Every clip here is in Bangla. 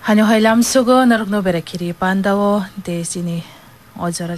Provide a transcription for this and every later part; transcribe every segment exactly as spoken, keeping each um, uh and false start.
Hanyo hailam sugo narugno berekiri pandawo desini ojara.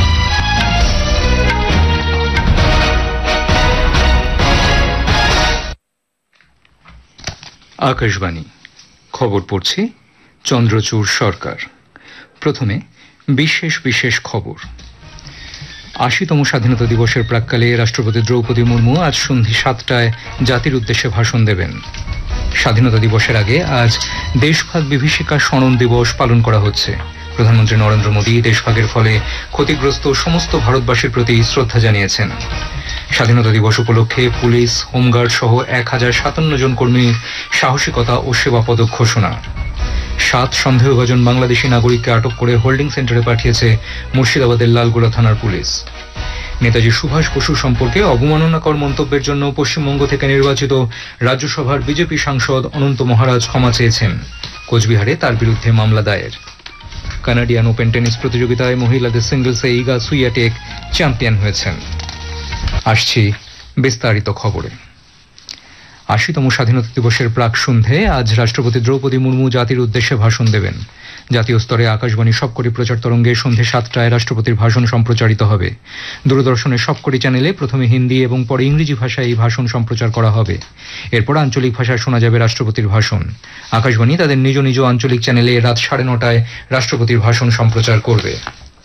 Akashvani খবর পড়ছি চন্দ্রচূড় সরকার। প্রথমে বিশেষ বিশেষ খবর। আশিতম স্বাধীনতা দিবসের প্রাক্কালে রাষ্ট্রপতি দ্রৌপদী মুর্মু আজ সন্ধ্যে সাতটায় জাতির উদ্দেশ্যে ভাষণ দেবেন। স্বাধীনতা দিবসের আগে আজ দেশভাগ বিভীষিকা স্মরণ দিবস পালন করা হচ্ছে। প্রধানমন্ত্রী নরেন্দ্র মোদী দেশভাগের ফলে ক্ষতিগ্রস্ত সমস্ত ভারতবাসীর প্রতি শ্রদ্ধা জানিয়েছেন। স্বাধীনতা দিবস উপলক্ষে পুলিশ, হোমগার্ড সহ এক হাজার সাতান্ন জন কর্মীর সাহসিকতা ও সেবা পদক ঘোষণা। সাত সন্দেহভাজন বাংলাদেশি নাগরিককে আটক করে হোল্ডিং সেন্টারে পাঠিয়েছে মুর্শিদাবাদের লালগোলা থানার পুলিশ। নেতাজি সুভাষ বসু সম্পর্কে অবমাননাকর মন্তব্যের জন্য পশ্চিমবঙ্গ থেকে নির্বাচিত রাজ্যসভার বিজেপি সাংসদ অনন্ত মহারাজ ক্ষমা চেয়েছেন। কোচবিহারে তার বিরুদ্ধে মামলা দায়ের। কানাডিয়ান ওপেন টেনিস প্রতিযোগিতায় মহিলাদের সিঙ্গলসে ইগা সুইয়াটেক চ্যাম্পিয়ন হয়েছেন। আসছি বিস্তারিত খবরে। আশিতম স্বাধীনতা দিবসের প্রাক সন্ধ্যে আজ রাষ্ট্রপতি দ্রৌপদী মুর্মু জাতির উদ্দেশ্যে ভাষণ দেবেন। জাতীয় স্তরে আকাশবাণী সবকটি প্রচার তরঙ্গে সন্ধ্যে সাতটায় রাষ্ট্রপতির ভাষণ সম্প্রচারিত হবে। দূরদর্শনের সবকটি চ্যানেলে প্রথমে হিন্দি এবং পরে ইংরেজি ভাষায় এই ভাষণ সম্প্রচার করা হবে। এরপর আঞ্চলিক ভাষায় শোনা যাবে রাষ্ট্রপতির ভাষণ। আকাশবাণী তাদের নিজ নিজ আঞ্চলিক চ্যানেলে রাত সাড়ে নটায় রাষ্ট্রপতির ভাষণ সম্প্রচার করবে।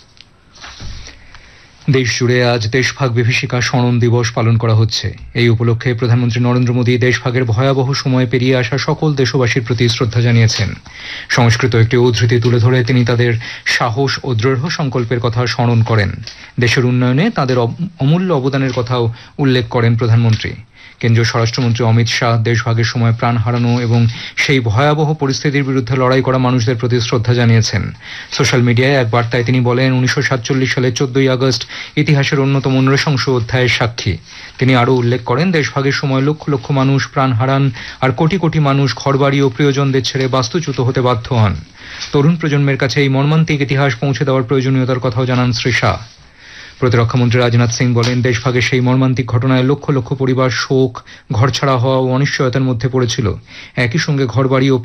দেশ জুড়ে আজ দেশভাগ বিভীষিকা স্মরণ দিবস পালন করা হচ্ছে। এই উপলক্ষে প্রধানমন্ত্রী নরেন্দ্র মোদী দেশভাগের ভয়াবহ সময় পেরিয়ে আসা সকল দেশবাসীর প্রতি শ্রদ্ধা জানিয়েছেন। সংস্কৃত একটি উদ্ধৃতি তুলে ধরে তিনি তাদের সাহস ও দৃঢ় সংকল্পের কথা স্মরণ করেন। দেশের উন্নয়নে তাদের অমূল্য অবদানের কথাও উল্লেখ করেন প্রধানমন্ত্রী। কেন্দ্রীয় স্বরাষ্ট্রমন্ত্রী অমিত শাহ দেশভাগের সময় প্রাণ হারানো এবং সেই ভয়াবহ পরিস্থিতির বিরুদ্ধে লড়াই করা মানুষদের প্রতি শ্রদ্ধা জানিয়েছেন। সোশ্যাল মিডিয়ায় এক বার্তায় তিনি বলেন, উনিশশো সাতচল্লিশ সালের চোদ্দই আগস্ট ইতিহাসের অন্যতম নৃশংস অধ্যায়ের সাক্ষী। তিনি আরও উল্লেখ করেন, দেশভাগের সময় লক্ষ লক্ষ মানুষ প্রাণ হারান আর কোটি কোটি মানুষ ঘরবাড়ি ও প্রিয়জনদের ছেড়ে বাস্তুচ্যুত হতে বাধ্য হন। তরুণ প্রজন্মের কাছে এই মর্মান্তিক ইতিহাস পৌঁছে দেওয়ার প্রয়োজনীয়তার কথাও জানান শ্রী শাহ। প্রতিরক্ষামন্ত্রী রাজনাথ সিং বলেন, দেশভাগের সেই মর্মান্তিক ঘটনায় লক্ষ লক্ষ পরিবার শোক, ঘরছাড়া হওয়া ও অনিশ্চয়তার মধ্যে পড়েছিল। একই সঙ্গে ঘরবাড়ি ও